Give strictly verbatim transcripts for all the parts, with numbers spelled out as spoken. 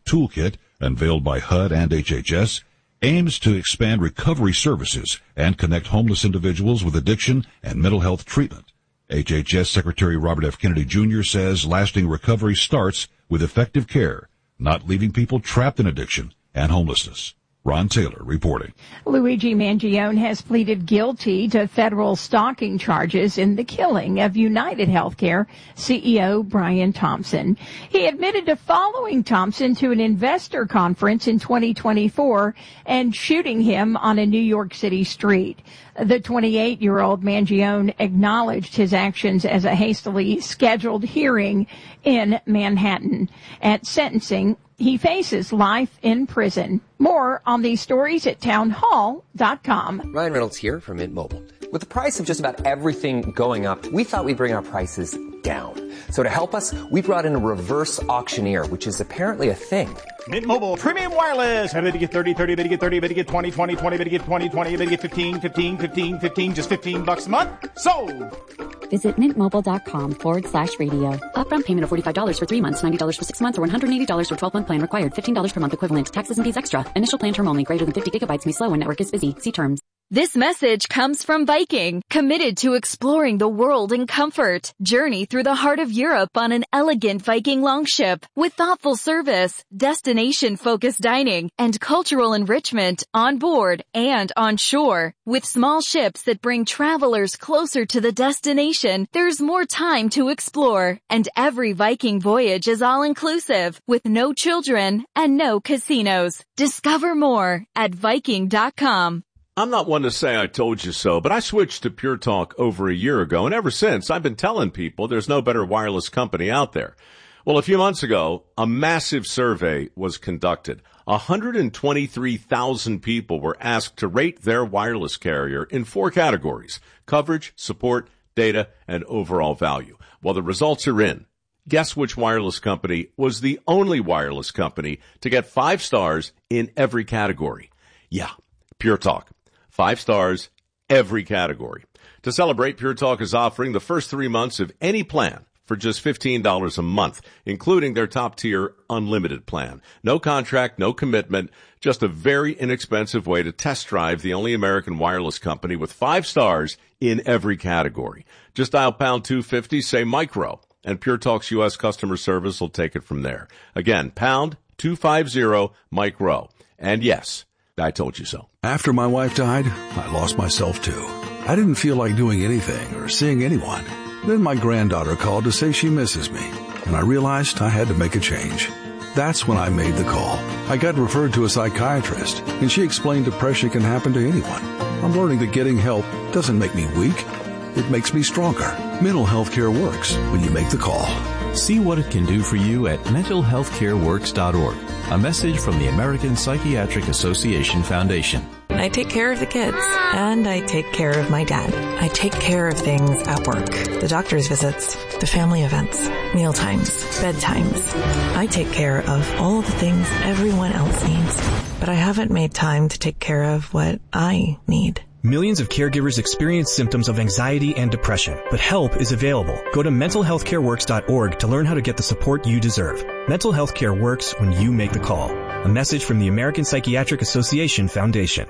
toolkit unveiled by H U D and H H S aims to expand recovery services and connect homeless individuals with addiction and mental health treatment. H H S Secretary Robert F. Kennedy Junior says lasting recovery starts with effective care, not leaving people trapped in addiction and homelessness. Ron Taylor reporting. Luigi Mangione has pleaded guilty to federal stalking charges in the killing of United Healthcare C E O Brian Thompson. He admitted to following Thompson to an investor conference in twenty twenty-four and shooting him on a New York City street. The twenty-eight-year-old Mangione acknowledged his actions as a hastily scheduled hearing in Manhattan. At sentencing, he faces life in prison. More on these stories at townhall dot com. Ryan Reynolds here from Mint Mobile. With the price of just about everything going up, we thought we'd bring our prices down. So to help us, we brought in a reverse auctioneer, which is apparently a thing. Mint Mobile Premium Wireless. How to get thirty, thirty, how to get thirty, how to get twenty, twenty, twenty, how to get twenty, twenty, how to get fifteen, fifteen, fifteen, fifteen, just fifteen bucks a month? Sold! Visit mintmobile.com forward slash radio. Upfront payment of forty-five dollars for three months, ninety dollars for six months, or one hundred eighty dollars for twelve-month plan required. fifteen dollars per month equivalent. Taxes and fees extra. Initial plan term only. Greater than fifty gigabytes may slow when network is busy. See terms. This message comes from Viking, committed to exploring the world in comfort. Journey through the heart of Europe on an elegant Viking longship with thoughtful service, destination-focused dining, and cultural enrichment on board and on shore. With small ships that bring travelers closer to the destination, there's more time to explore. And every Viking voyage is all-inclusive, with no children and no casinos. Discover more at Viking dot com. I'm not one to say I told you so, but I switched to Pure Talk over a year ago, and ever since, I've been telling people there's no better wireless company out there. Well, a few months ago, a massive survey was conducted. one hundred twenty-three thousand people were asked to rate their wireless carrier in four categories: coverage, support, data, and overall value. Well, the results are in. Guess which wireless company was the only wireless company to get five stars in every category? Yeah, Pure Talk. Five stars, every category. To celebrate, Pure Talk is offering the first three months of any plan for just fifteen dollars a month, including their top-tier unlimited plan. No contract, no commitment, just a very inexpensive way to test drive the only American wireless company with five stars in every category. Just dial pound two fifty, say micro, and Pure Talk's U S customer service will take it from there. Again, pound two fifty, micro. And yes, I told you so. After my wife died, I lost myself too. I didn't feel like doing anything or seeing anyone. Then my granddaughter called to say she misses me, and I realized I had to make a change. That's when I made the call. I got referred to a psychiatrist, and she explained depression can happen to anyone. I'm learning that getting help doesn't make me weak. It makes me stronger. Mental health care works when you make the call. See what it can do for you at mental health care works dot org. A message from the American Psychiatric Association Foundation. I take care of the kids, and I take care of my dad. I take care of things at work. The doctor's visits, the family events, meal times, bedtimes. I take care of all the things everyone else needs, but I haven't made time to take care of what I need. Millions of caregivers experience symptoms of anxiety and depression, but help is available. Go to mental health care works dot org to learn how to get the support you deserve. Mental health care works when you make the call. A message from the American Psychiatric Association Foundation.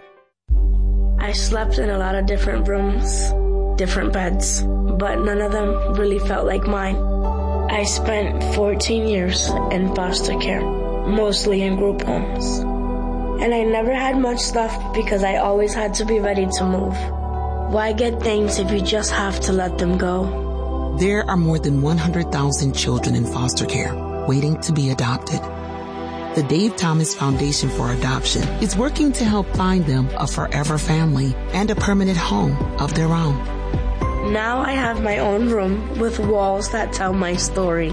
I slept in a lot of different rooms, different beds, but none of them really felt like mine. I spent fourteen years in foster care, mostly in group homes. And I never had much left because I always had to be ready to move. Why get things if you just have to let them go? There are more than one hundred thousand children in foster care waiting to be adopted. The Dave Thomas Foundation for Adoption is working to help find them a forever family and a permanent home of their own. Now I have my own room with walls that tell my story.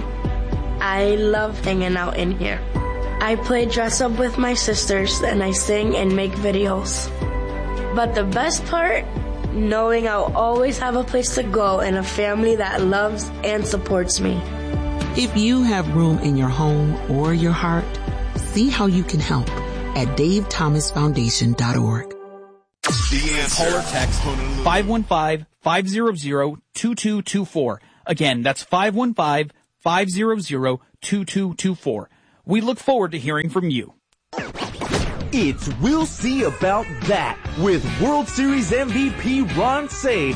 I love hanging out in here. I play dress up with my sisters and I sing and make videos. But the best part, knowing I'll always have a place to go and a family that loves and supports me. If you have room in your home or your heart, see how you can help at dave thomas foundation dot org. The answer. Call or text five one five, five hundred, two two two four. Again, that's five one five, five hundred, two two two four. We look forward to hearing from you. It's We'll See About That with World Series M V P Ron Cey.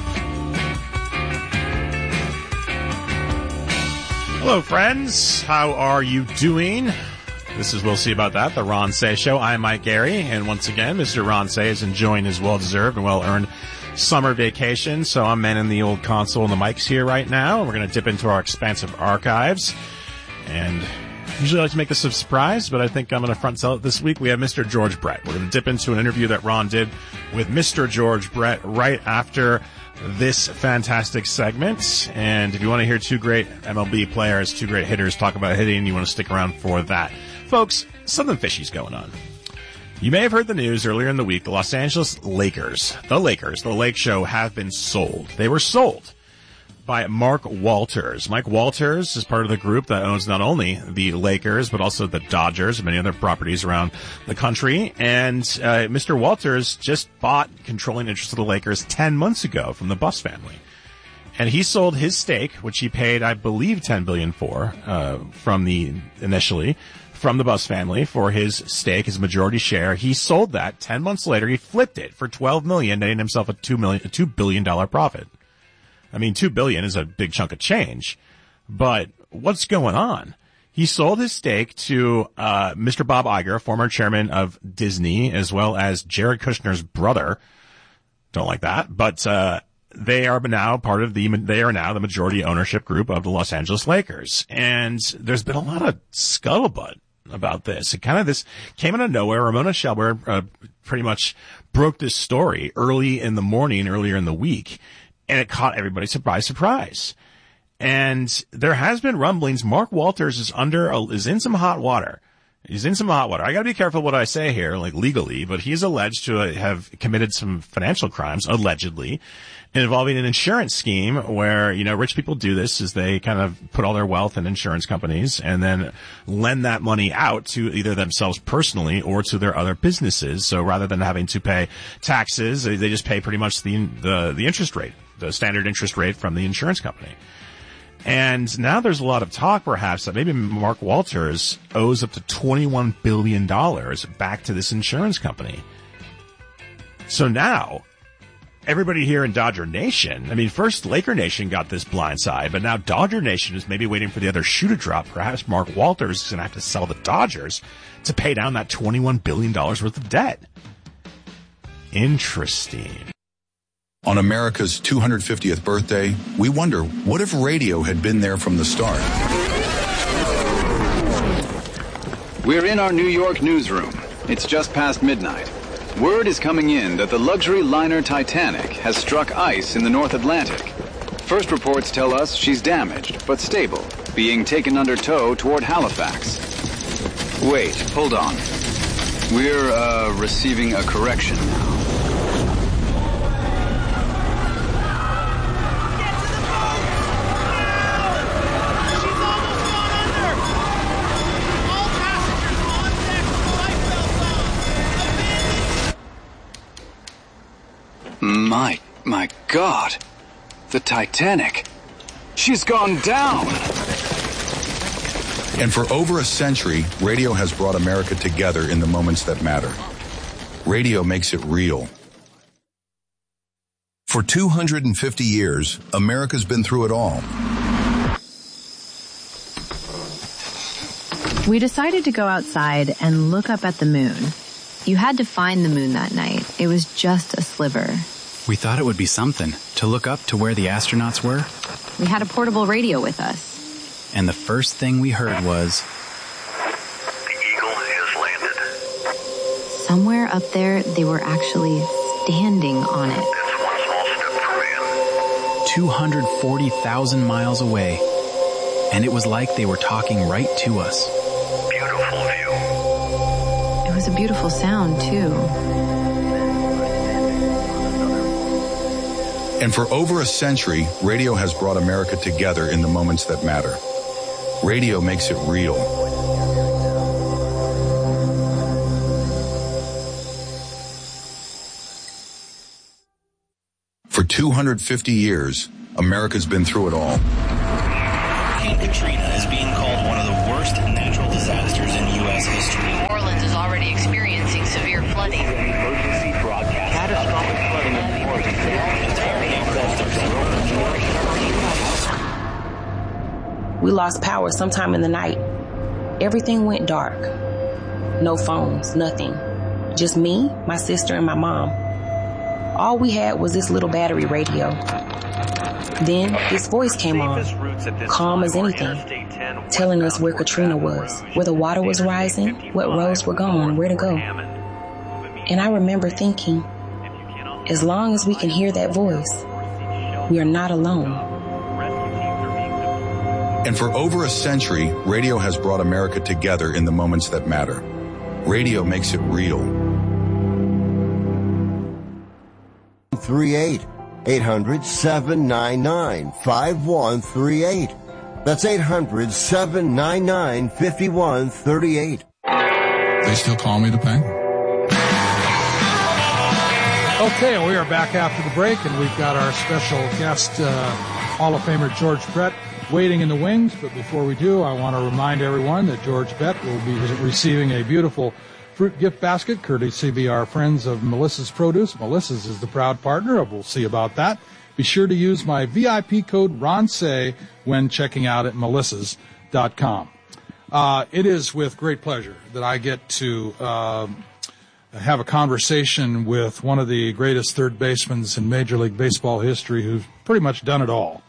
Hello, friends. How are you doing? This is We'll See About That, the Ron Cey Show. I'm Mike Gary, and once again, Mister Ron Cey is enjoying his well-deserved and well-earned summer vacation, so I'm manning the old console and the mics here right now. We're going to dip into our expansive archives, and usually I like to make this a surprise, but I think I'm going to front sell it this week. We have Mister George Brett. We're going to dip into an interview that Ron did with Mister George Brett right after this fantastic segment. And if you want to hear two great M L B players, two great hitters talk about hitting, you want to stick around for that. Folks, something fishy's going on. You may have heard the news earlier in the week. The Los Angeles Lakers, the Lakers, the Lake Show, have been sold. They were sold by Mark Walters. Mike Walters is part of the group that owns not only the Lakers, but also the Dodgers and many other properties around the country. And uh, Mister Walters just bought controlling interest of the Lakers ten months ago from the Buss family. And he sold his stake, which he paid, I believe, ten billion dollars for, uh, from the, initially, from the Buss family for his stake, his majority share. He sold that. Ten months later, he flipped it for twelve million dollars, netting himself a two million, a two billion dollars profit. I mean, two billion dollars is a big chunk of change, but what's going on? He sold his stake to, uh, Mister Bob Iger, former chairman of Disney, as well as Jared Kushner's brother. Don't like that, but, uh, they are now part of the, they are now the majority ownership group of the Los Angeles Lakers. And there's been a lot of scuttlebutt about this. It kind of, this came out of nowhere. Ramona Shelburne, uh, pretty much broke this story early in the morning, earlier in the week. And it caught everybody surprise, surprise. And there has been rumblings. Mark Walters is under, a, is in some hot water. He's in some hot water. I gotta be careful what I say here, like legally, but he's alleged to have committed some financial crimes, allegedly, involving an insurance scheme where, you know, rich people do this is they kind of put all their wealth in insurance companies and then lend that money out to either themselves personally or to their other businesses. So rather than having to pay taxes, they just pay pretty much the, the, the interest rate, the standard interest rate from the insurance company. And now there's a lot of talk, perhaps, that maybe Mark Walters owes up to twenty-one billion dollars back to this insurance company. So now, everybody here in Dodger Nation, I mean, first Laker Nation got this blind side, but now Dodger Nation is maybe waiting for the other shoe to drop. Perhaps Mark Walters is going to have to sell the Dodgers to pay down that twenty-one billion dollars worth of debt. Interesting. On America's two hundred fiftieth birthday, we wonder, what if radio had been there from the start? We're in our New York newsroom. It's just past midnight. Word is coming in that the luxury liner Titanic has struck ice in the North Atlantic. First reports tell us she's damaged, but stable, being taken under tow toward Halifax. Wait, hold on. We're, uh, receiving a correction now. My, my God, the Titanic, she's gone down. And for over a century, radio has brought America together in the moments that matter. Radio makes it real. For two hundred fifty years, America's been through it all. We decided to go outside and look up at the moon. You had to find the moon that night. It was just a sliver. We thought it would be something to look up to where the astronauts were. We had a portable radio with us. And the first thing we heard was... The Eagle has landed. Somewhere up there, they were actually standing on it. That's one small step for man. two hundred forty thousand miles away. And it was like they were talking right to us. Beautiful view. It was a beautiful sound, too. And for over a century, radio has brought America together in the moments that matter. Radio makes it real. For two hundred fifty years, America's been through it all. Hurricane Katrina is being called one of the worst natural disasters in We lost power sometime in the night. Everything went dark. No phones, nothing. Just me, my sister, and my mom. All we had was this little battery radio. Then this voice came on, calm as anything, telling us where Katrina was, where the water was rising, what roads were gone, where to go. And I remember thinking, as long as we can hear that voice, we are not alone. And for over a century, radio has brought America together in the moments that matter. Radio makes it real. three eight, eight hundred, seven nine nine, five one three eight. That's eight hundred, seven nine nine, five one three eight. They still call me the Penguin. Okay, we are back after the break, and we've got our special guest, uh, Hall of Famer George Brett, waiting in the wings. But before we do, I want to remind everyone that George Brett will be receiving a beautiful fruit gift basket, courtesy of our friends of Melissa's Produce. Melissa's is the proud partner of We'll See About That. Be sure to use my V I P code RONSAY when checking out at melissas dot com. Uh, it is with great pleasure that I get to uh, have a conversation with one of the greatest third basemen in Major League Baseball history, who's pretty much done it all.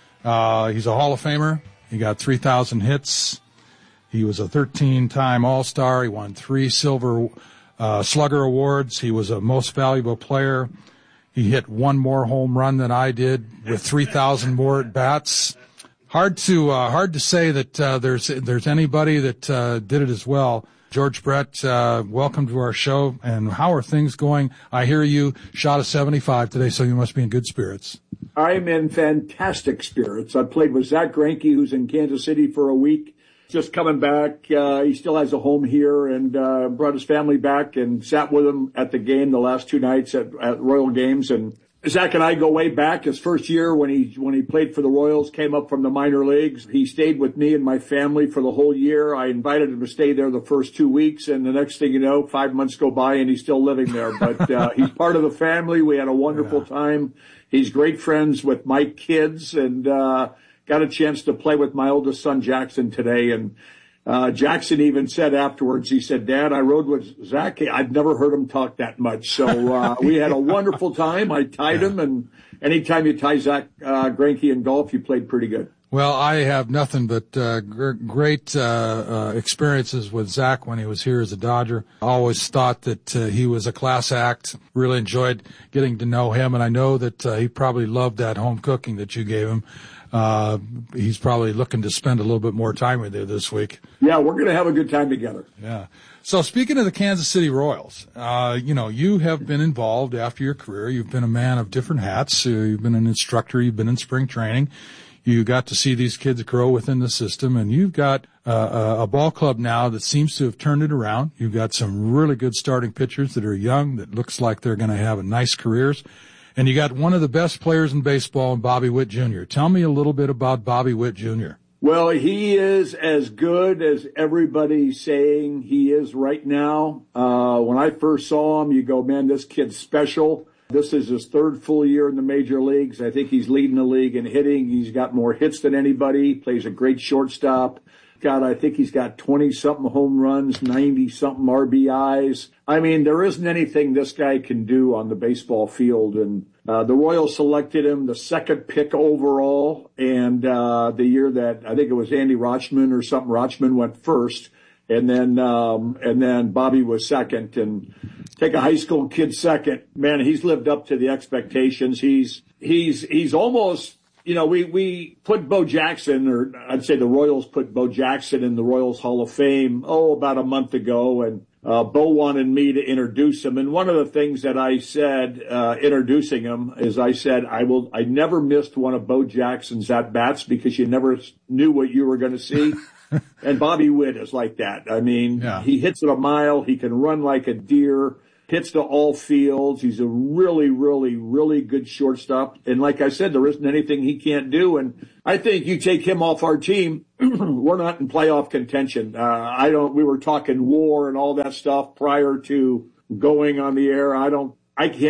Uh, he's a Hall of Famer. He got three thousand hits. He was a thirteen-time All-Star. He won three Silver uh, Slugger Awards. He was a Most Valuable Player. He hit one more home run than I did with three thousand more at bats. Hard to uh, hard to say that uh, there's there's anybody that uh, did it as well. George Brett, uh, welcome to our show. And how are things going? I hear you shot a seventy-five today, so you must be in good spirits. I'm in fantastic spirits. I played with Zach Greinke, who's in Kansas City for a week. Just coming back. Uh, he still has a home here, and uh, brought his family back and sat with him at the game the last two nights at, at Royal Games. And Zach and I go way back. His first year when he when he played for the Royals, came up from the minor leagues. He stayed with me and my family for the whole year. I invited him to stay there the first two weeks, and the next thing you know, five months go by and he's still living there. But uh, he's part of the family. We had a wonderful yeah. time. He's great friends with my kids, and uh got a chance to play with my oldest son, Jackson, today. And uh Jackson even said afterwards, he said, Dad, I rode with Zach. I've never heard him talk that much. So uh we had a wonderful time. I tied yeah. him, and anytime you tie Zach uh, Greinke in golf, you played pretty good. Well, I have nothing but uh, gr- great uh, uh experiences with Zach when he was here as a Dodger. I always thought that uh, he was a class act. Really enjoyed getting to know him, and I know that uh, he probably loved that home cooking that you gave him. Uh, he's probably looking to spend a little bit more time with you this week. Yeah, we're going to have a good time together. Yeah. So speaking of the Kansas City Royals, uh, you know, you have been involved after your career. You've been a man of different hats. Uh, you've been an instructor. You've been in spring training. You got to see these kids grow within the system, and you've got uh, a ball club now that seems to have turned it around. You've got some really good starting pitchers that are young that looks like they're going to have nice careers. And you got one of the best players in baseball, in Bobby Witt Junior Tell me a little bit about Bobby Witt Junior Well, he is as good as everybody's saying he is right now. Uh, when I first saw him, you go, man, this kid's special. This is his third full year in the major leagues. I think he's leading the league in hitting. He's got more hits than anybody. Plays a great shortstop. Got, I think he's got twenty-something home runs, ninety-something R B Is. I mean, there isn't anything this guy can do on the baseball field. And uh, the Royals selected him the second pick overall. And uh, the year that, I think it was Andy Rochman or something, Rochman went first. And then, um, and then Bobby was second. And take a high school kid second. Man, he's lived up to the expectations. He's, he's, he's almost, you know, we, we put Bo Jackson, or I'd say the Royals put Bo Jackson in the Royals Hall of Fame, oh, about a month ago. And, uh, Bo wanted me to introduce him. And one of the things that I said, uh, introducing him is I said, I will, I never missed one of Bo Jackson's at-bats because you never knew what you were going to see. And Bobby Witt is like that. I mean, yeah. He hits it a mile. He can run like a deer. Hits to all fields. He's a really, really, really good shortstop. And like I said, there isn't anything he can't do. And I think you take him off our team, we're not in playoff contention. Uh, I don't, we were talking war and all that stuff prior to going on the air. I don't, I can't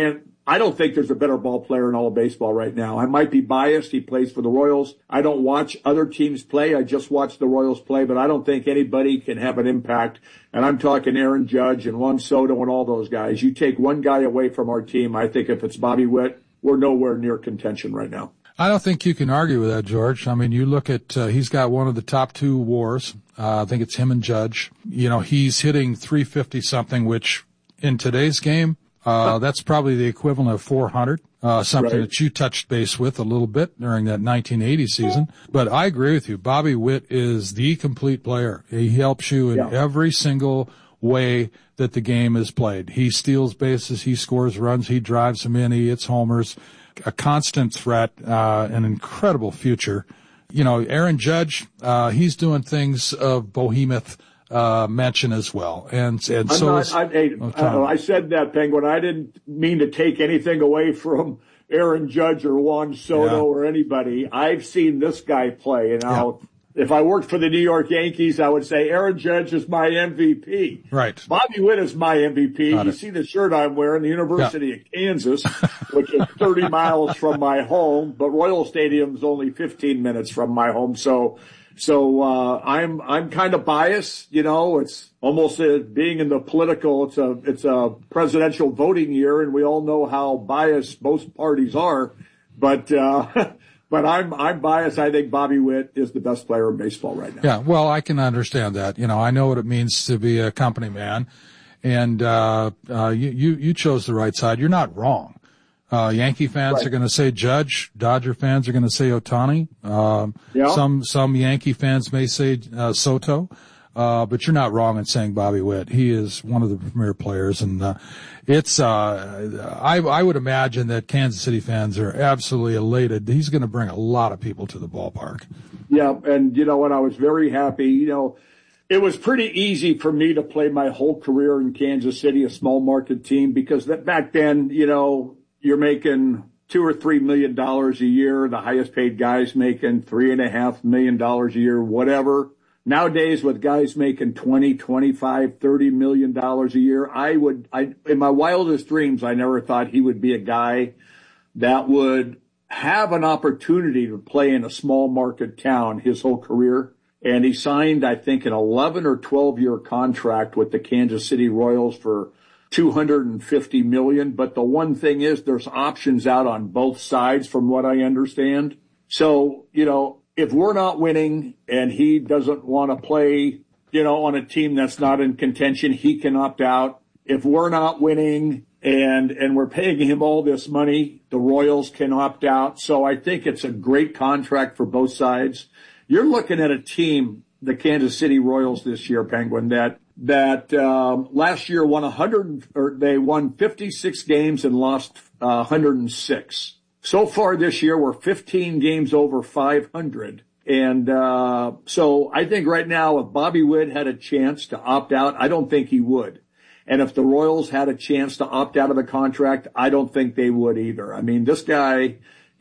I don't think there's a better ball player in all of baseball right now. I might be biased. He plays for the Royals. I don't watch other teams play. I just watch the Royals play, but I don't think anybody can have an impact. And I'm talking Aaron Judge and Juan Soto and all those guys. You take one guy away from our team, I think if it's Bobby Witt, we're nowhere near contention right now. I don't think you can argue with that, George. I mean, you look at, uh, he's got one of the top two WARs. Uh, I think it's him and Judge. You know, he's hitting three fifty something, which in today's game, uh, that's probably the equivalent of four hundred, uh, something right. that you touched base with a little bit during that nineteen eighty season. But I agree with you. Bobby Witt is the complete player. He helps you in yeah. every single way that the game is played. He steals bases, he scores runs, he drives them in, he hits homers. A constant threat, uh, an incredible future. You know, Aaron Judge, uh, he's doing things of behemoth, uh, mention as well. And, and I'm so not, is, I, I, oh, I said that, Penguin. I didn't mean to take anything away from Aaron Judge or Juan Soto yeah. or anybody. I've seen this guy play, and now yeah. if I worked for the New York Yankees, I would say Aaron Judge is my M V P. Right. Bobby Witt is my M V P. Got you it. see the shirt I'm wearing, the University yeah. of Kansas, which is thirty miles from my home, but Royal Stadium's only fifteen minutes from my home. So, so, uh, I'm, I'm kind of biased, you know, it's almost uh, being in the political, it's a, it's a presidential voting year, and we all know how biased both parties are, but, uh, But I'm I'm biased. I think Bobby Witt is the best player in baseball right now. Yeah, well, I can understand that. You know, I know what it means to be a company man, and uh, uh, you, you you chose the right side. You're not wrong. Uh, Yankee fans right. are going to say Judge. Dodger fans are going to say Ohtani. Um, yeah. Some some Yankee fans may say uh, Soto. Uh, but you're not wrong in saying Bobby Witt. He is one of the premier players, and uh, it's. Uh, I I would imagine that Kansas City fans are absolutely elated. He's going to bring a lot of people to the ballpark. Yeah, and you know what? I was very happy. You know, it was pretty easy for me to play my whole career in Kansas City, a small market team, because that back then, you know, you're making two or three million dollars a year. The highest paid guys making three and a half million dollars a year, whatever. Nowadays, with guys making twenty, twenty-five, thirty million dollars a year, I would, I, in my wildest dreams, I never thought he would be a guy that would have an opportunity to play in a small market town his whole career. And he signed, I think, an eleven or twelve year contract with the Kansas City Royals for two hundred fifty million dollars. But the one thing is there's options out on both sides from what I understand. So, you know, if we're not winning and he doesn't want to play, you know, on a team that's not in contention, he can opt out. If we're not winning and, and we're paying him all this money, the Royals can opt out. So I think it's a great contract for both sides. You're looking at a team, the Kansas City Royals this year, Penguin, that, that, um, last year won one hundred, or they won fifty-six games and lost uh, one hundred six. So far this year, we're fifteen games over five hundred. And, uh, so I think right now, if Bobby Witt had a chance to opt out, I don't think he would. And if the Royals had a chance to opt out of the contract, I don't think they would either. I mean, this guy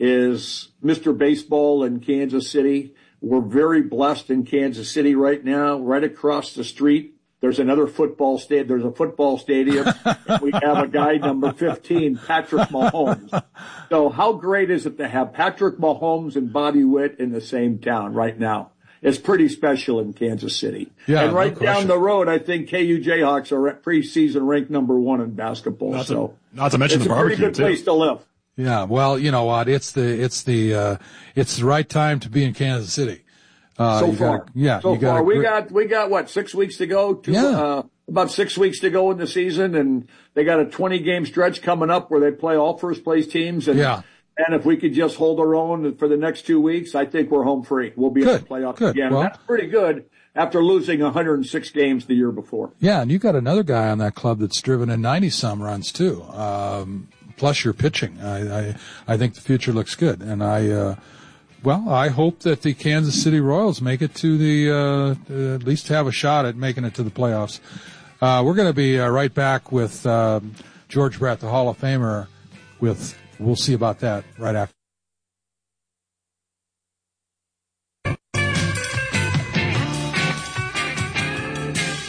is Mister Baseball in Kansas City. We're very blessed in Kansas City right now. Right across the street, there's another football stadium. There's a football stadium. And we have a guy, number fifteen, Patrick Mahomes. So how great is it to have Patrick Mahomes and Bobby Witt in the same town right now? It's pretty special in Kansas City. Yeah, and right no down the road, I think K U Jayhawks are at preseason ranked number one in basketball. Not so to, not to mention it's the a pretty barbecue good too. place to live. Yeah, well, you know what? It's the it's the uh, it's the right time to be in Kansas City. Uh, so you far, gotta, yeah, so you gotta, far we got we got what six weeks to go. Two, Yeah. uh, about six weeks to go in the season, and they got a twenty game stretch coming up where they play all first place teams. And Yeah. and if we could just hold our own for the next two weeks, I think we're home free. We'll be in the playoffs good. again. Well- That's pretty good after losing one hundred six games the year before. Yeah, and you got another guy on that club that's driven in ninety some runs too. Um, plus your pitching, I, I I think the future looks good, and I. Uh, Well, I hope that the Kansas City Royals make it to the, uh, at least have a shot at making it to the playoffs. Uh, we're going to be uh, right back with uh, George Brett, the Hall of Famer, with, we'll see about that right after.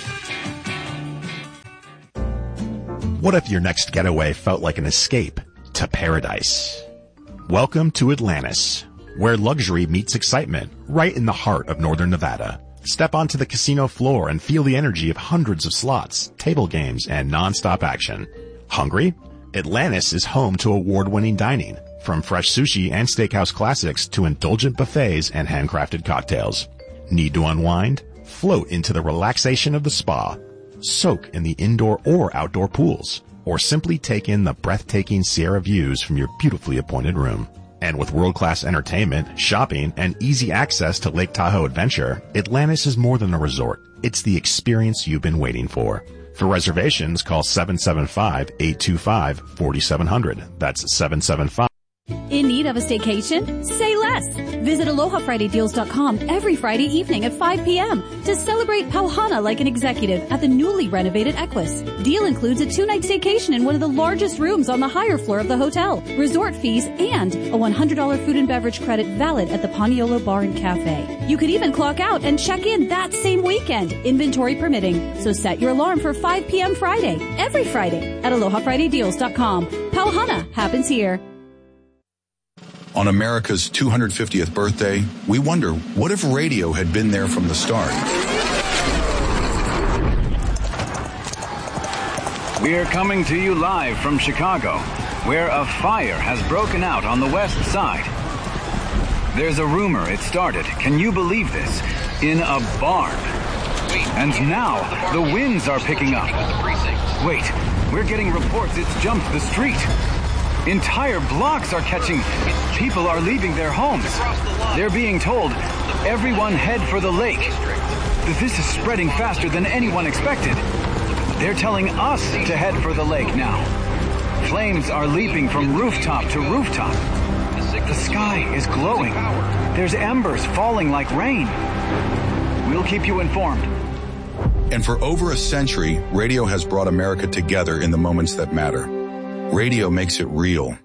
What if your next getaway felt like an escape? to paradise. Welcome to Atlantis, where luxury meets excitement, right in the heart of northern Nevada. Step onto the casino floor and feel the energy of hundreds of slots, table games, and non-stop action. Hungry? Atlantis is home to award-winning dining, from fresh sushi and steakhouse classics to indulgent buffets and handcrafted cocktails. Need to unwind? Float into the relaxation of the spa. Soak in the indoor or outdoor pools. Or simply take in the breathtaking Sierra views from your beautifully appointed room. And with world-class entertainment, shopping, and easy access to Lake Tahoe Adventure, Atlantis is more than a resort. It's the experience you've been waiting for. For reservations, call seven seven five, eight two five, four seven zero zero. That's seven seven five. In need of a staycation? Say less. Visit aloha friday deals dot com every Friday evening at five p.m. to celebrate Pauhana like an executive at the newly renovated Equus. Deal includes a two-night staycation in one of the largest rooms on the higher floor of the hotel, resort fees, and a one hundred dollars food and beverage credit valid at the Paniolo Bar and Cafe. You could even clock out and check in that same weekend, inventory permitting. So set your alarm for five p.m. Friday, every Friday at aloha friday deals dot com. Pauhana happens here. On America's two hundred fiftieth birthday, we wonder, what if radio had been there from the start? We're coming to you live from Chicago, where a fire has broken out on the west side. There's a rumor it started, can you believe this, in a barn. And now, the winds are picking up. Wait, we're getting reports it's jumped the street. Entire blocks are catching. People are leaving their homes. They're being told, everyone head for the lake. This is spreading faster than anyone expected. They're telling us to head for the lake now. Flames are leaping from rooftop to rooftop. The sky is glowing. There's embers falling like rain. We'll keep you informed. And for over a century, radio has brought America together in the moments that matter. Radio makes it real.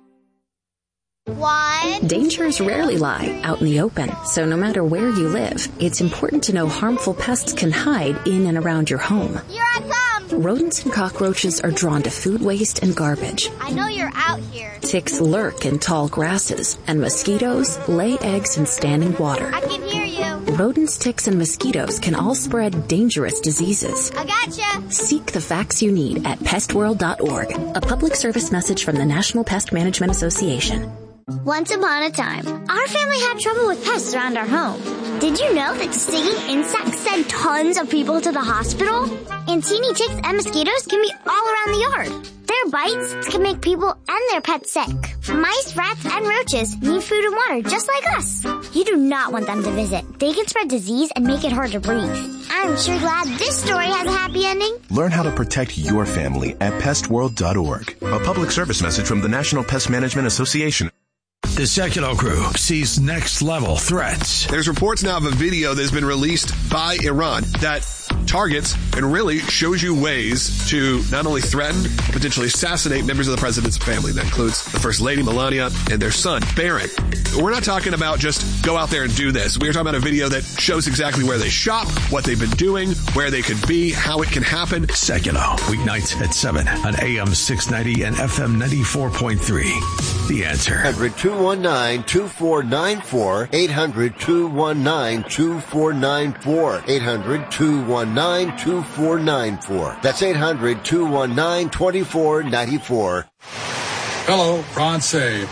One. Dangers rarely lie out in the open, so no matter where you live, it's important to know harmful pests can hide in and around your home. Here I come! Rodents and cockroaches are drawn to food waste and garbage. I know you're out here. Ticks lurk in tall grasses, and mosquitoes lay eggs in standing water. I can hear you. Rodents, ticks, and mosquitoes can all spread dangerous diseases. I gotcha. Seek the facts you need at pest world dot org, a public service message from the National Pest Management Association. Once upon a time, our family had trouble with pests around our home. Did you know that stinging insects send tons of people to the hospital? And teeny ticks and mosquitoes can be all around the yard. Their bites can make people and their pets sick. Mice, rats, and roaches need food and water just like us. You do not want them to visit. They can spread disease and make it hard to breathe. I'm sure glad this story has a happy ending. Learn how to protect your family at pest world dot org. A public service message from the National Pest Management Association. The Secular Group sees next-level threats. There's reports now of a video that has been released by Iran that targets and really shows you ways to not only threaten, but potentially assassinate members of the president's family. That includes the First Lady, Melania, and their son, Barron. We're not talking about just go out there and do this. We're talking about a video that shows exactly where they shop, what they've been doing, where they could be, how it can happen. Secular, weeknights at seven on A M six ninety and F M ninety-four point three. The Answer. eight hundred, two one nine, two four nine four. eight hundred, two one nine, two four nine four. eight hundred, two one nine, two four nine four. That's eight hundred, two one nine, two four nine four. Hello, Ron Say.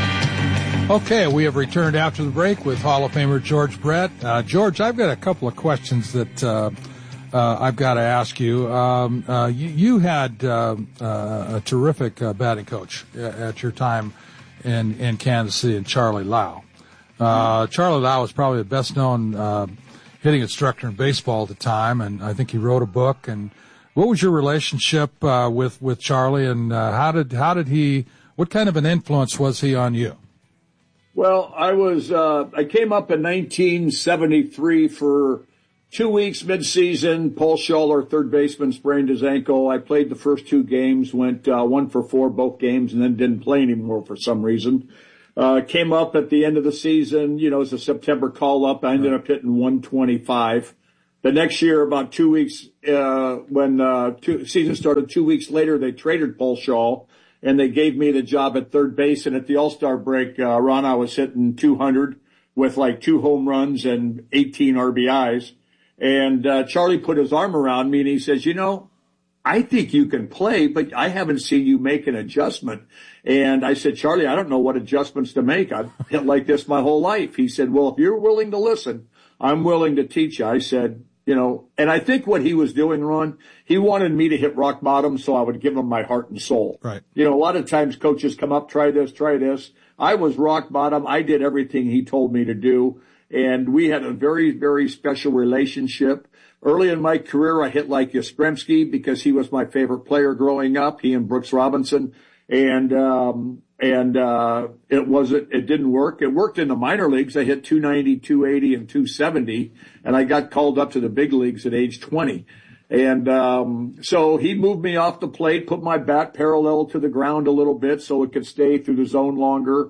Okay, we have returned after the break with Hall of Famer George Brett. Uh, George, I've got a couple of questions that uh, uh, I've got to ask you. Um, uh, you, you had uh, uh, a terrific uh, batting coach at your time in, in Kansas City, and Charlie Lau. Uh, Charlie Lau was probably the best known uh, hitting instructor in baseball at the time, and I think he wrote a book. And what was your relationship uh, with with Charlie, and uh, how did how did he? What kind of an influence was he on you? Well, I was uh, I came up in nineteen seventy-three for two weeks mid-season. Paul Schuller, third baseman, sprained his ankle. I played the first two games, went uh, one for four both games, and then didn't play anymore for some reason. Uh, came up at the end of the season, you know, as a September call-up. I ended up hitting one twenty-five. The next year, about two weeks, uh, when uh, two, season started, two weeks later, they traded Paul Shaw, and they gave me the job at third base. And at the All-Star break, uh, Ron, I was hitting two hundred with like two home runs and eighteen R B Is. And uh, Charlie put his arm around me and he says, you know, I think you can play, but I haven't seen you make an adjustment. And I said, Charlie, I don't know what adjustments to make. I've hit like this my whole life. He said, well, if you're willing to listen, I'm willing to teach you. I said, you know, and I think what he was doing, Ron, he wanted me to hit rock bottom so I would give him my heart and soul. Right. You know, a lot of times coaches come up, try this, try this. I was rock bottom. I did everything he told me to do. And we had a very, very special relationship. Early in my career, I hit like Yastrzemski because he was my favorite player growing up, he and Brooks Robinson. And, um, and, uh, it wasn't, it didn't work. It worked in the minor leagues. I hit two ninety, two eighty, and two seventy. And I got called up to the big leagues at age twenty. And, um, so he moved me off the plate, put my bat parallel to the ground a little bit so it could stay through the zone longer.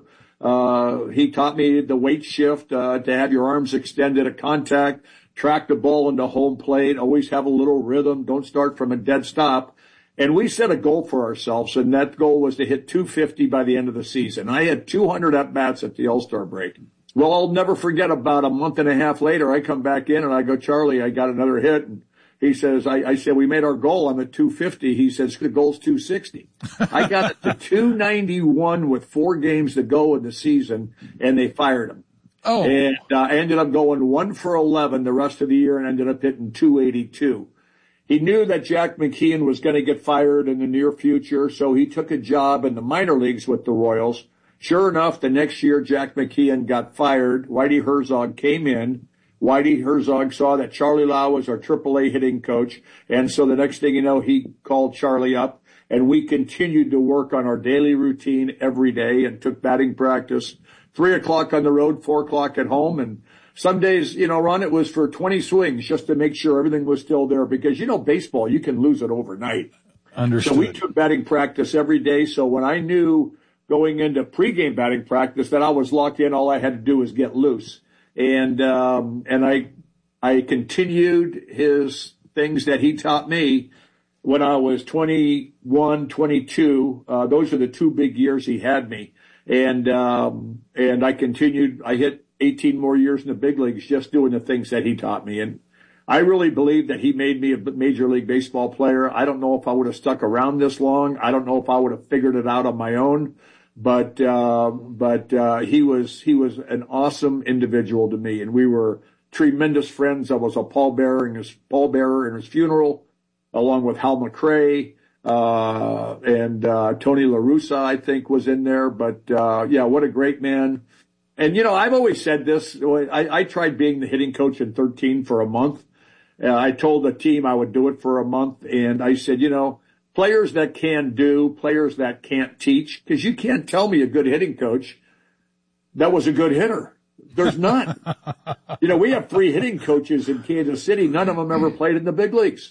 Uh, he taught me the weight shift, uh, to have your arms extended at contact, track the ball into home plate, always have a little rhythm, don't start from a dead stop. And we set a goal for ourselves, and that goal was to hit two fifty by the end of the season. I had two hundred at-bats at the All-Star break. Well, I'll never forget about a month and a half later, I come back in and I go, Charlie, I got another hit. And he says, I, I said, we made our goal. I'm at two fifty. He says, the goal's two sixty. I got it to two ninety-one with four games to go in the season, and they fired him. Oh. And uh, I ended up going one for eleven the rest of the year and ended up hitting two eighty-two. He knew that Jack McKeon was going to get fired in the near future, so he took a job in the minor leagues with the Royals. Sure enough, the next year, Jack McKeon got fired. Whitey Herzog came in. Whitey Herzog saw that Charlie Lau was our triple A hitting coach, and so the next thing you know, he called Charlie up, and we continued to work on our daily routine every day and took batting practice, three o'clock on the road, four o'clock at home, and some days, you know, Ron, it was for twenty swings just to make sure everything was still there because, you know, baseball, you can lose it overnight. Understood. So we took batting practice every day, so when I knew going into pregame batting practice that I was locked in, all I had to do was get loose. And, um, and I, I continued his things that he taught me when I was twenty-one, twenty-two. Uh, those are the two big years he had me. And, um, and I continued, I hit eighteen more years in the big leagues just doing the things that he taught me. And I really believe that he made me a major league baseball player. I don't know if I would have stuck around this long. I don't know if I would have figured it out on my own. But, uh, but, uh, he was, he was an awesome individual to me, and we were tremendous friends. I was a pallbearer in his, pallbearer in his funeral, along with Hal McRae, uh, and, uh, Tony La Russa, I think, was in there. But, uh, yeah, what a great man. And, you know, I've always said this. I, I tried being the hitting coach in thirteen for a month. Uh, I told the team I would do it for a month, and I said, you know, players that can do, players that can't teach, because you can't tell me a good hitting coach that was a good hitter. There's none. You know, we have three hitting coaches in Kansas City. None of them ever played in the big leagues.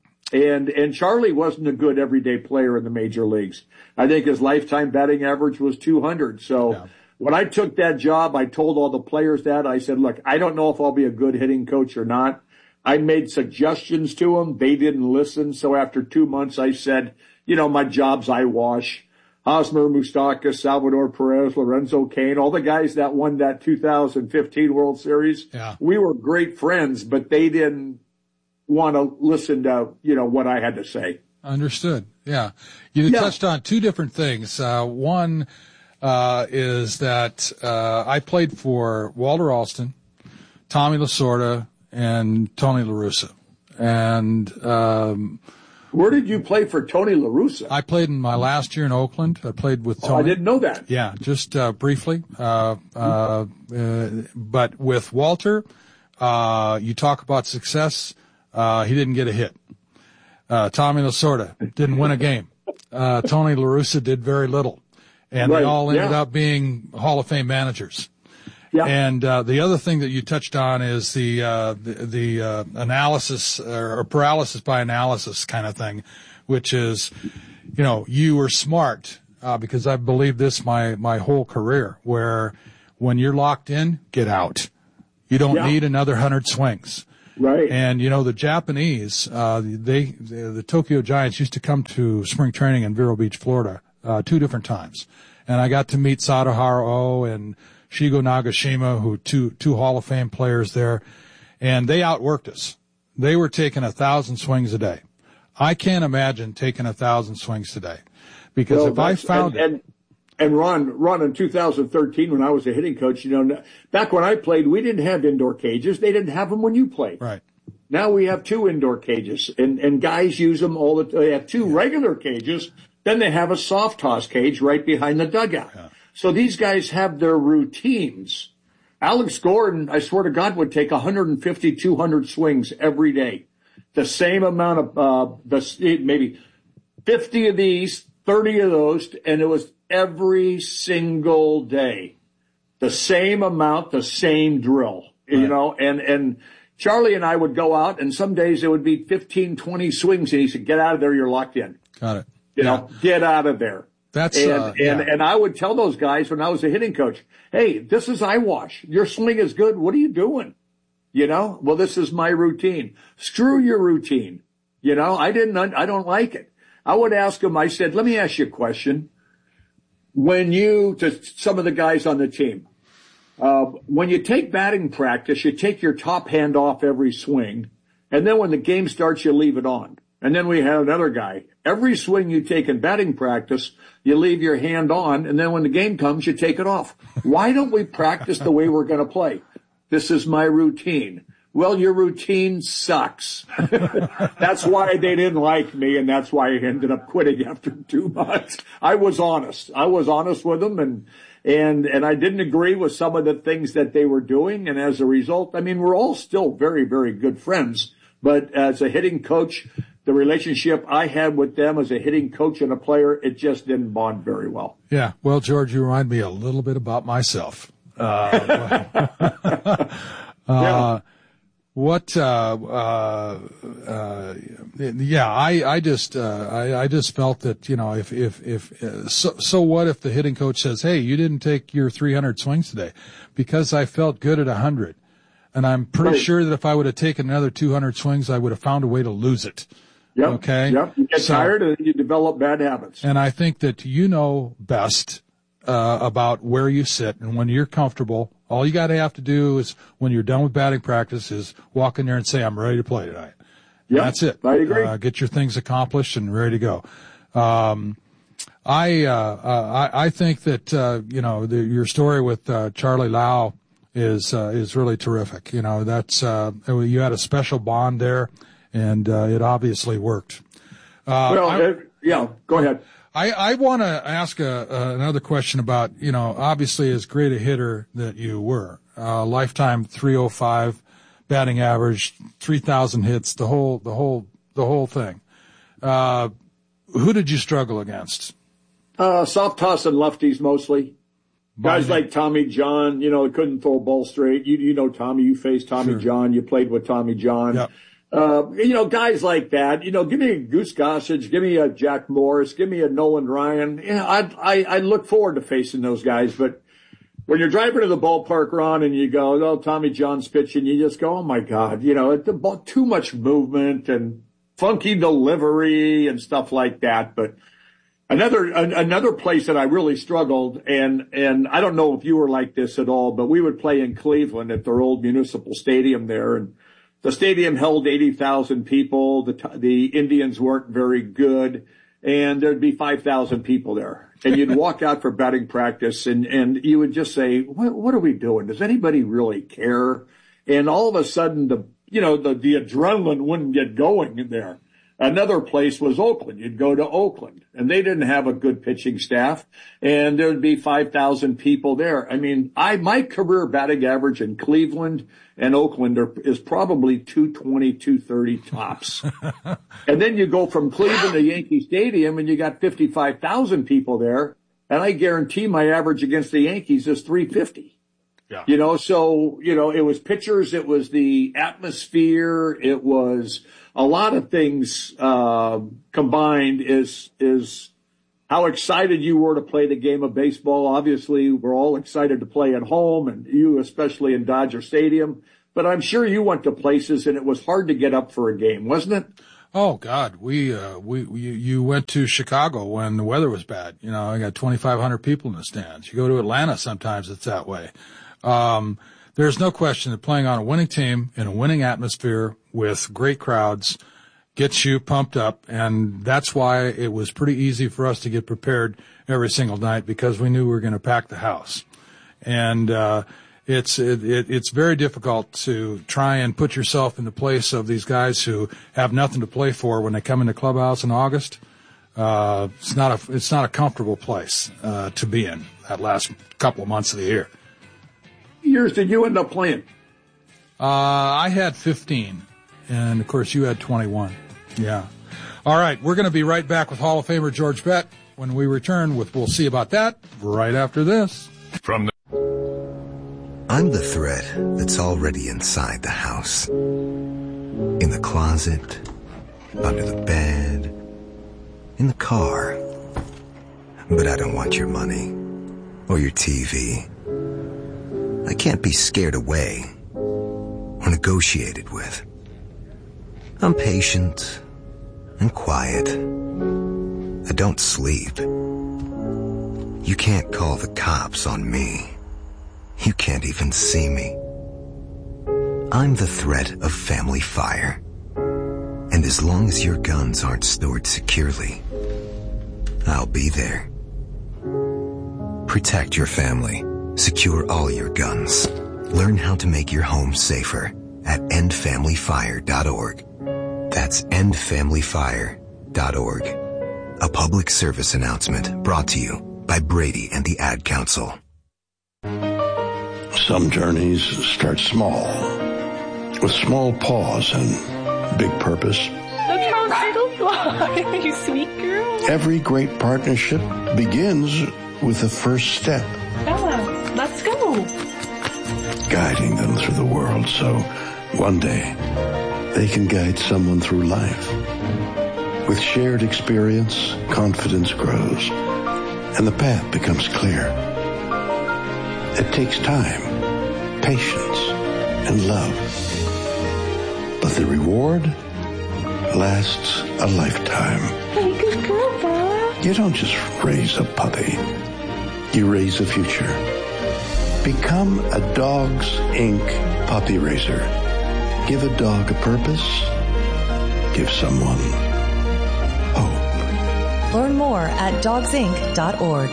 And, and Charlie wasn't a good everyday player in the major leagues. I think his lifetime batting average was two hundred. So yeah. When I took that job, I told all the players that. I said, look, I don't know if I'll be a good hitting coach or not. I made suggestions to them. They didn't listen. So after two months, I said, you know, my job's eyewash. Hosmer, Moustakas, Salvador Perez, Lorenzo Cain, all the guys that won that two thousand fifteen World Series. Yeah. We were great friends, but they didn't want to listen to, you know, what I had to say. Understood. Yeah. You yeah. touched on two different things. Uh, one, uh, is that, uh, I played for Walter Alston, Tommy Lasorda, and Tony La Russa. And, um, where did you play for Tony La Russa? I played in my last year in Oakland. I played with Tony. Oh, I didn't know that. Yeah, just, uh, briefly. Uh, uh, uh, but with Walter, uh, you talk about success. Uh, he didn't get a hit. Uh, Tommy Lasorda didn't win a game. Uh, Tony La Russa did very little. And right. they all ended yeah. up being Hall of Fame managers. Yeah. And, uh, the other thing that you touched on is the, uh, the, the, uh, analysis or paralysis by analysis kind of thing, which is, you know, you were smart, uh, because I've believed this my, my whole career, where when you're locked in, get out. You don't yeah. need another hundred swings. Right. And, you know, the Japanese, uh, they, the, the Tokyo Giants used to come to spring training in Vero Beach, Florida, uh, two different times. And I got to meet Sadaharu Oh and Shigo Nagashima, who two, two Hall of Fame players there. And they outworked us. They were taking a thousand swings a day. I can't imagine taking a thousand swings today. Because well, if I found and, it. And, and Ron, Ron, in two thousand thirteen, when I was a hitting coach, you know, back when I played, we didn't have indoor cages. They didn't have them when you played. Right. Now we have two indoor cages, and, and guys use them all the time. They have two yeah. regular cages, then they have a soft toss cage right behind the dugout. Yeah. So these guys have their routines. Alex Gordon, I swear to God, would take one fifty, two hundred swings every day. The same amount of, uh, the, maybe fifty of these, thirty of those, and it was every single day. The same amount, the same drill, right. you know, and, and Charlie and I would go out, and some days it would be fifteen, twenty swings, and he said, get out of there, you're locked in. Got it. You yeah. know, get out of there. That's, and, uh, yeah. and, and I would tell those guys when I was a hitting coach, hey, this is eyewash. Your swing is good. What are you doing? You know, well, this is my routine. Screw your routine. You know, I didn't, I don't like it. I would ask them, I said, let me ask you a question. When you, to some of the guys on the team, uh, when you take batting practice, you take your top hand off every swing. And then when the game starts, you leave it on. And then we have another guy. Every swing you take in batting practice, you leave your hand on. And then when the game comes, you take it off. Why don't we practice the way we're going to play? This is my routine. Well, your routine sucks. That's why they didn't like me, and that's why I ended up quitting after two months. I was honest. I was honest with them, and and and I didn't agree with some of the things that they were doing. And as a result, I mean, we're all still very, very good friends. But as a hitting coach, the relationship I had with them as a hitting coach and a player, it just didn't bond very well. Yeah. Well, George, you remind me a little bit about myself. Uh, uh, yeah. What, uh, uh, uh, yeah, I, I just, uh, I, I just felt that, you know, if, if, if, uh, so, so what if the hitting coach says, hey, you didn't take your three hundred swings today? Because I felt good at one hundred. And I'm pretty right. sure that if I would have taken another two hundred swings, I would have found a way to lose it. Yep. Okay. Yep. You get so, tired and you develop bad habits. And I think that you know best, uh, about where you sit, and when you're comfortable, all you got to have to do is, when you're done with batting practice, is walk in there and say, I'm ready to play tonight. Yeah, that's it. I agree. Uh, get your things accomplished and ready to go. Um, I, uh, uh, I, I think that, uh, you know, the, your story with, uh, Charlie Lau is, uh, is really terrific. You know, that's, uh, you had a special bond there, and, uh, it obviously worked. Uh, well, I, uh, yeah, go ahead. I, I want to ask a, uh, another question about, you know, obviously as great a hitter that you were, uh, lifetime three oh five batting average, three thousand hits, the whole, the whole, the whole thing. Uh, who did you struggle against? Uh, soft toss and lefties mostly. Guys Binding. like Tommy John, you know, couldn't throw a ball straight. You, you know Tommy, you faced Tommy Sure. John, you played with Tommy John. Yep. Uh, you know, guys like that, you know, give me a Goose Gossage, give me a Jack Morris, give me a Nolan Ryan. You know, I, I, I look forward to facing those guys, but when you're driving to the ballpark, Ron, and you go, oh, Tommy John's pitching, you just go, oh my God, you know, the ball, too much movement and funky delivery and stuff like that. But another, another place that I really struggled, and, and I don't know if you were like this at all, but we would play in Cleveland at their old municipal stadium there, and the stadium held eighty thousand people. The, the Indians weren't very good, and there'd be five thousand people there. And you'd walk out for batting practice, and, and you would just say, what, what are we doing? Does anybody really care? And all of a sudden, the, you know, the, the adrenaline wouldn't get going in there. Another place was Oakland. You'd go to Oakland, and they didn't have a good pitching staff, and there'd be five thousand people there. I mean, I, my career batting average in Cleveland and Oakland are, is probably two twenty, two thirty tops. And then you go from Cleveland to Yankee Stadium, and you got fifty-five thousand people there, and I guarantee my average against the Yankees is three fifty. Yeah. You know, so, you know, it was pitchers, it was the atmosphere, it was a lot of things, uh, combined is, is how excited you were to play the game of baseball. Obviously, we're all excited to play at home, and you especially in Dodger Stadium. But I'm sure you went to places and it was hard to get up for a game, wasn't it? Oh God, we uh, we, we you went to Chicago when the weather was bad. You know, I got twenty-five hundred people in the stands. You go to Atlanta, sometimes it's that way. Um, there's no question that playing on a winning team in a winning atmosphere with great crowds gets you pumped up, and that's why it was pretty easy for us to get prepared every single night, because we knew we were going to pack the house. And uh it's it, it, it's very difficult to try and put yourself in the place of these guys who have nothing to play for when they come in the clubhouse in August. Uh it's not a it's not a comfortable place uh to be in that last couple of months of the year. Years did you end up playing? Uh I had fifteen, and of course you had twenty-one. Yeah. All right, we're going to be right back with Hall of Famer George Bett when we return with We'll See About That right after this. From the I'm the thread that's already inside the house. In the closet, under the bed, in the car. But I don't want your money or your T V. I can't be scared away or negotiated with. I'm patient and quiet. I don't sleep. You can't call the cops on me. You can't even see me. I'm the threat of family fire. And as long as your guns aren't stored securely, I'll be there. Protect your family. Secure all your guns. Learn how to make your home safer at end family fire dot org. That's end family fire dot org. A public service announcement brought to you by Brady and the Ad Council. Some journeys start small, with small pause and big purpose. Look how little fly, you sweet girl. Every great partnership begins with the first step. Bella, let's go. Guiding them through the world so one day they can guide someone through life. With shared experience, confidence grows, and the path becomes clear. It takes time, patience, and love. But the reward lasts a lifetime. Hey, good girl, Bella. You don't just raise a puppy. You raise a future. Become a Dogs Incorporated puppy raiser. Give a dog a purpose. Give someone hope. Learn more at dogs inc dot org.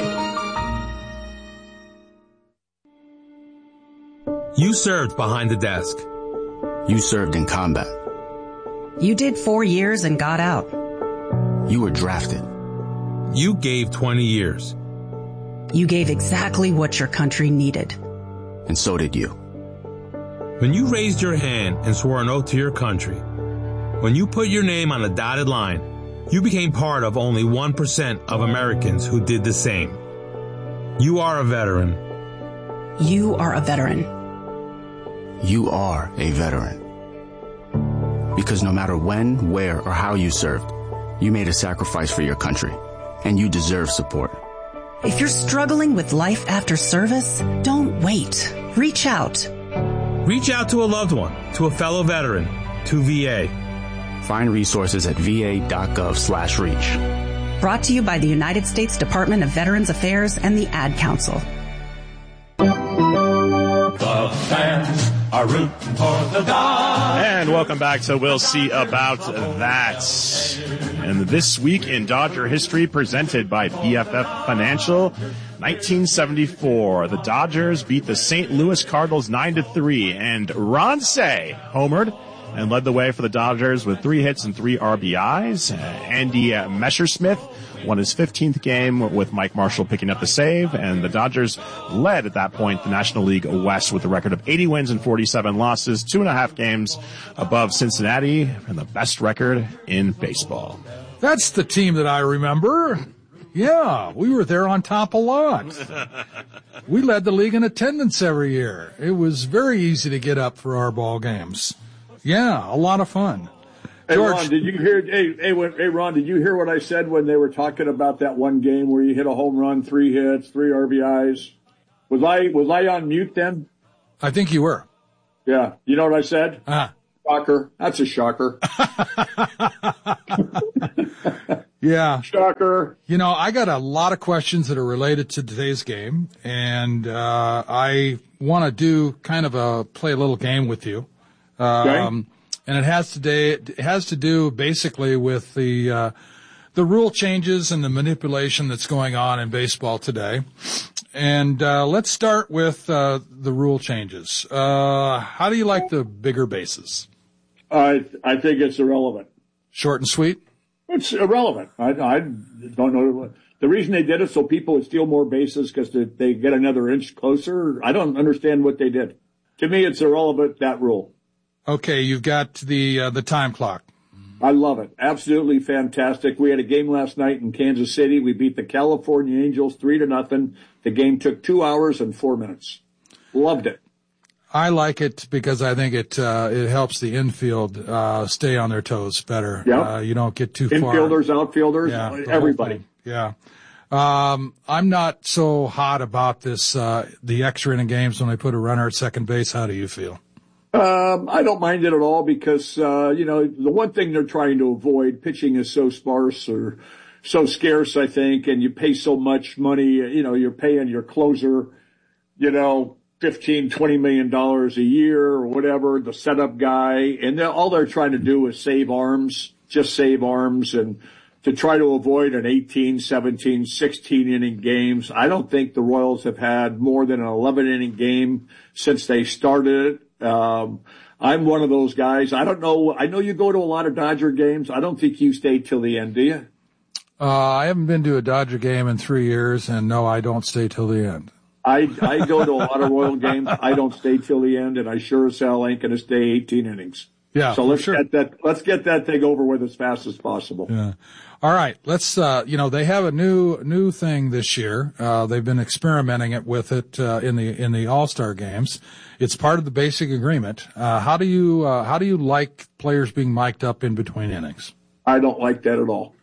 You served behind the desk. You served in combat. You did four years and got out. You were drafted. You gave twenty years. You gave exactly what your country needed. And so did you. When you raised your hand and swore an oath to your country, when you put your name on a dotted line, you became part of only one percent of Americans who did the same. You are a veteran. You are a veteran. You are a veteran. Because no matter when, where, or how you served, you made a sacrifice for your country, and you deserve support. If you're struggling with life after service, don't wait. Reach out. Reach out to a loved one, to a fellow veteran, to V A. Find resources at va.gov slash reach. Brought to you by the United States Department of Veterans Affairs and the Ad Council. The fans are rooting for the Dodgers. And welcome back to We'll See About That. And this week in Dodger history, presented by B F F Financial, nineteen seventy-four, the Dodgers beat the Saint Louis Cardinals nine to three, and Ron Cey homered and led the way for the Dodgers with three hits and three R B Is. Uh, Andy uh, Messersmith won his fifteenth game with Mike Marshall picking up the save, and the Dodgers led at that point the National League West with a record of eighty wins and forty-seven losses, two and a half games above Cincinnati, and the best record in baseball. That's the team that I remember. Yeah, we were there on top a lot. We led the league in attendance every year. It was very easy to get up for our ball games. Yeah, a lot of fun. Hey, George, Ron, did you hear? Hey, hey, when, hey, Ron, did you hear what I said when they were talking about that one game where you hit a home run, three hits, three R B Is? Was I was I on mute then? I think you were. Yeah. You know what I said? Uh-huh. shocker. That's a shocker. Yeah. Shocker. You know, I got a lot of questions that are related to today's game, and uh I want to do kind of a play a little game with you. Um Okay. And it has to do, it has to do basically with the uh the rule changes and the manipulation that's going on in baseball today. And uh let's start with uh the rule changes. Uh how do you like the bigger bases? I I think it's irrelevant. Short and sweet? It's irrelevant. I, I don't know. The reason they did it so people would steal more bases because they, they get another inch closer. I don't understand what they did. To me, it's irrelevant, that rule. Okay, you've got the uh, the time clock. I love it. Absolutely fantastic. We had a game last night in Kansas City. We beat the California Angels three to nothing. The game took two hours and four minutes. Loved it. I like it because I think it uh, it helps the infield uh, stay on their toes better. Yep. Uh, you don't get too far. Infielders, outfielders, Yeah, the whole everybody. thing. Yeah. Um, I'm not so hot about this, uh, the extra inning games when they put a runner at second base. How do you feel? Um, I don't mind it at all because, uh, you know, the one thing they're trying to avoid, pitching is so sparse or so scarce, I think, and you pay so much money, you know, you're paying your closer, you know, fifteen, twenty million dollars a year or whatever, the setup guy, and they're, all they're trying to do is save arms, just save arms, and to try to avoid an eighteen, seventeen, sixteen inning games. I don't think the Royals have had more than an eleven inning game since they started it. Um, I'm one of those guys. I don't know. I know you go to a lot of Dodger games. I don't think you stay till the end, do you? Uh, I haven't been to a Dodger game in three years, and no, I don't stay till the end. I, I go to a lot of Royal games. I don't stay till the end, and I sure as hell ain't going to stay eighteen innings. Yeah, So let's sure. get that, let's get that thing over with as fast as possible. Yeah. All right. Let's, uh, you know, they have a new, new thing this year. Uh, they've been experimenting it with it, uh, in the, in the All-Star games. It's part of the basic agreement. Uh, how do you, uh, how do you like players being mic'd up in between innings? I don't like that at all.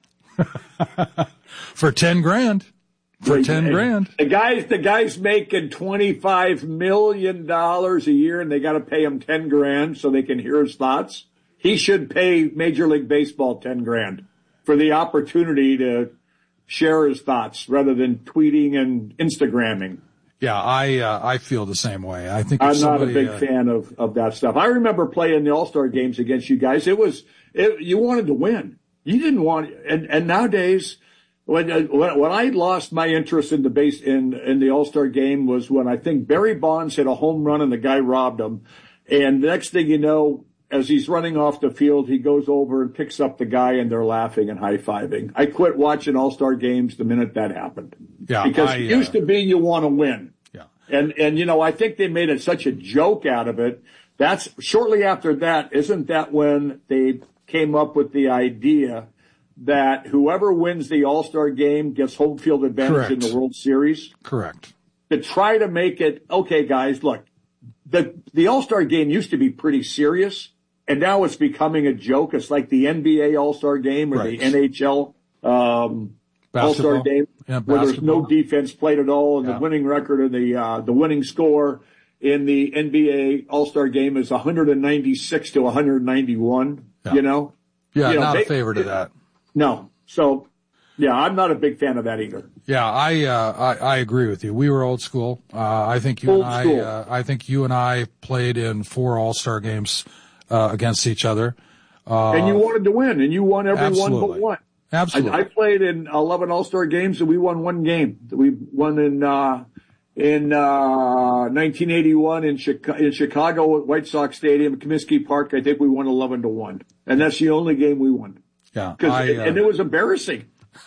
For ten grand. For Great. ten grand. The guys, the guys making twenty-five million dollars a year and they got to pay him ten grand so they can hear his thoughts. He should pay Major League Baseball ten grand for the opportunity to share his thoughts rather than tweeting and Instagramming. Yeah, I, uh, I feel the same way. I think if I'm somebody, not a big uh, fan of, of that stuff. I remember playing the All-Star games against you guys. It was, it, you wanted to win. You didn't want, and, and nowadays, when, when, when I lost my interest in the base, in, in the All-Star game was when I think Barry Bonds hit a home run and the guy robbed him. And the next thing you know, as he's running off the field, he goes over and picks up the guy and they're laughing and high-fiving. I quit watching All-Star games the minute that happened. Yeah, Because I, it used uh, to be you want to win. Yeah. And, and, you know, I think they made it such a joke out of it. That's shortly after that, isn't that when they came up with the idea that whoever wins the All-Star game gets home field advantage Correct. in the World Series? Correct. To try to make it, okay, guys, look, the, the All-Star game used to be pretty serious, and now it's becoming a joke. It's like the N B A All-Star game or Right. the N H L, um, Basketball. All-Star game, Yeah, where there's basketball. no defense played at all, and Yeah. the winning record of the, uh, the winning score in the N B A All-Star game is one ninety-six to one ninety-one, Yeah. you know? Yeah, You know, not they- a favorite of that. No. So, yeah, I'm not a big fan of that either. Yeah, I, uh, I, I agree with you. We were old school. Uh, I think you Old and I, school. uh, I think you and I played in four All-Star games, uh, against each other. Uh, And you wanted to win, and you won every one absolutely. but one. Absolutely. I, I played in eleven All-Star games, and we won one game. We won in uh in uh nineteen eighty-one in Chicago, in Chicago at White Sox Stadium, Comiskey Park. I think we won eleven to one, and that's the only game we won. yeah. Cause, I, uh, and it was embarrassing.